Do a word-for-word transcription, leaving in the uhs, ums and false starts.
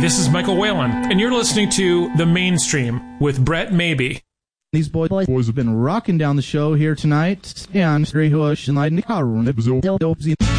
this is Michael Whalen, and you're listening to The Mainstream with Brett Maybe. These boys, boys have been rocking down the show here tonight. And